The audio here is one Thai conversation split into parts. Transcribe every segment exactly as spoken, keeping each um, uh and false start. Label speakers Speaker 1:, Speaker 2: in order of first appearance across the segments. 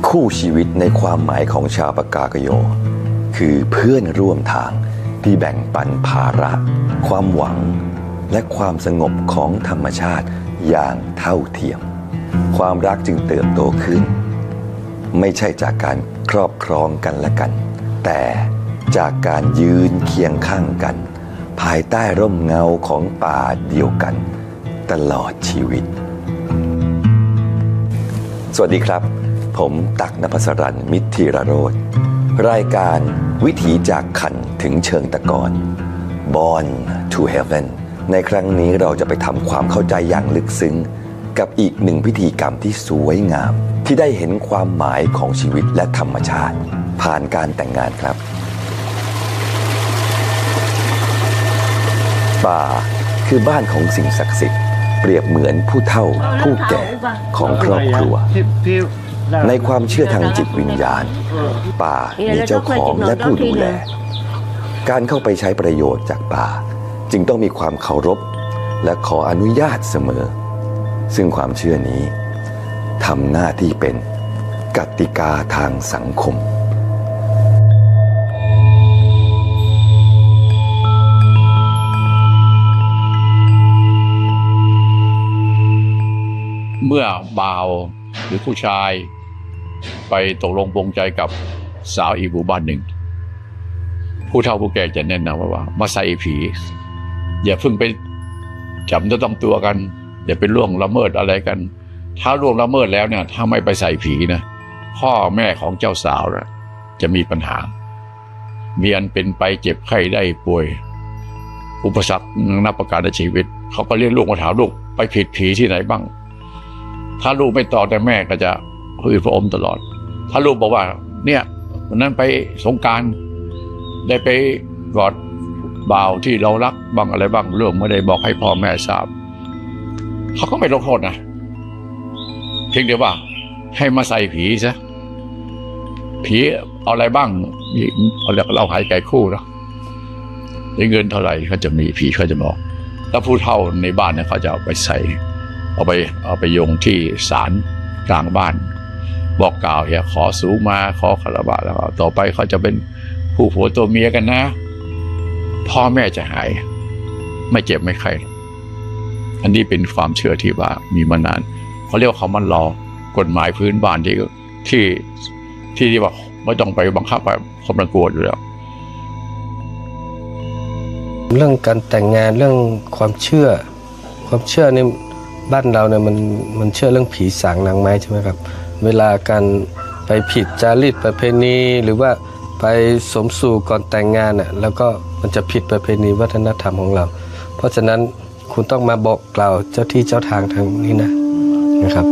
Speaker 1: คู่ชีวิตในความหมายของชาวปากากโยคือเพื่อนร่วมทางที่แบ่งปันภาระความหวังและความสงบของธรรมชาติอย่างเท่าเทียมความรักจึงเติบโตขึ้นไม่ใช่จากการครอบครองกันและกันแต่จากการยืนเคียงข้างกันภายใต้ร่มเงาของป่าเดียวกันตลอดชีวิตสวัสดีครับผมตั๊ก ณภัสรัน มิตรธีรโรจน์รายการวิถีจากขันถึงเชิงตะกอน Born to Heaven ในครั้งนี้เราจะไปทำความเข้าใจอย่างลึกซึ้งกับอีกหนึ่งพิธีกรรมที่สวยงามที่ได้เห็นความหมายของชีวิตและธรรมชาติผ่านการแต่งงานครับป่าคือบ้านของสิ่งศักดิ์สิทธิ์เปรียบเหมือนผู้เฒ่าผู้แก่ของครอบครัวในความเชื่อทางจิตวิญญาณป่ามีเจ้าของและผู้ดูแลการเข้าไปใช้ประโยชน์จากป่าจึงต้องมีความเคารพและขออนุญาตเสมอซึ่งความเชื่อนี้ทำหน้าที่เป็นกติกาทางสังคม
Speaker 2: เมื่อบ่าวหรือผู้ชายไปตกลงปลงใจกับสาวอีกหมู่บ้านหนึ่งผู้เฒ่าผู้แก่จะแนะนำว่ามาใส่ผีอย่าเพิ่งไปจับต้องตัวกันอย่าไปล่วงละเมิดอะไรกันถ้าล่วงละเมิดแล้วเนี่ยถ้าไม่ไปใส่ผีนะพ่อแม่ของเจ้าสาวนะจะมีปัญหามีอันเป็นไปเจ็บไข้ได้ป่วยอุปสรรคนับประการในชีวิตเขาก็เรียกลูกมาถามลูกไปผิดผีที่ไหนบ้างถ้าลูกไม่ตอบแต่แม่ก็จะหือพระอมตลอดถ้าลูกบอกว่าเนี่ยวันนั้นไปสงกรานต์ได้ไปกอดบ่าวที่เรารักบ้างอะไรบ้างเรื่องไม่ได้บอกให้พ่อแม่ทราบเขาก็ไม่ลงโทษนะเพียงแต่ว่าให้มาใส่ผีซะผีเอาอะไรบ้างเอาเรียกเราหายไก่คู่เนาะได้เงินเท่าไหร่เขาจะมีผีเขาจะบอกแล้วผู้เฒ่าในบ้านเนี่ยเขาจะเอาไปใส่เอาไปเอาไปโยงที่ศาลกลางบ้านบอกกล่าวอย่าขอสูงมาขอคารวะแล้วต่อไปเขาจะเป็นผู้ผัวตัวเมียกันนะพ่อแม่จะหายไม่เจ็บไม่ไข้อันนี้เป็นความเชื่อที่ว่ามีมานานเขาเรียกว่าเขามันรอกฎหมายพื้นบ้านที่ที่ที่ที่ว่าไม่ต้องไปบังคับไปเขาประกวดอยู่แล้ว
Speaker 3: เรื่องการแต่งงานเรื่องความเชื่อความเชื่อในบ้านเราเนี่ยมันมันเชื่อเรื่องผีสางนางไม้ใช่ไหมครับเวลาการไปผิดจารีตประเพณีหรือว่าไปสมสู่ก่อนแต่งงานน่ะแล้วก็มันจะผิดประเพณีวัฒนธรรมของเราเพราะฉะนั้นคุณต้องมาบอกกล่าวเจ้าที่เจ้าทางทางนี้นะนะครับ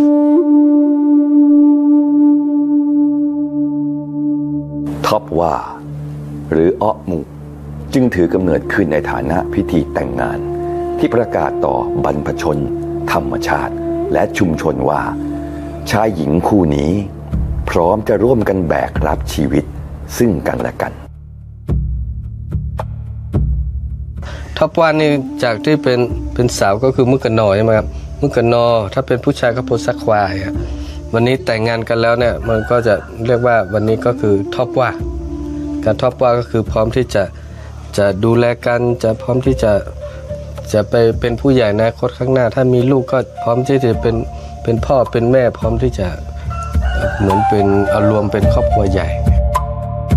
Speaker 1: ท็อปว่าหรืออ้อมุจึงถือกำเนิดขึ้นในฐานะพิธีแต่งงานที่ประกาศต่อบรรพชนธรรมชาติและชุมชนว่าชายหญิงคู่นี้พร้อมจะร่วมกันแบกรับชีวิตซึ่งกันและกัน
Speaker 3: ท็อปวันนี่จากที่เป็นเป็นสาวก็คือมุกกันนอใช่ไหมครับมุกกันนอถ้าเป็นผู้ชายก็โพสักควายครับวันนี้แต่งงานกันแล้วเนี่ยมันก็จะเรียกว่าวันนี้ก็คือท็อปว่าการท็อปว่าก็คือพร้อมที่จะจะดูแลกันจะพร้อมที่จะจะไปเป็นผู้ใหญ่ในอนาคตข้างหน้าถ้ามีลูกก็พร้อมที่จะเป็นเป็นพ่อเป็นแม่พร้อมที่จะเหมือนเป็นเอารวมเป็นครอบครัวใหญ่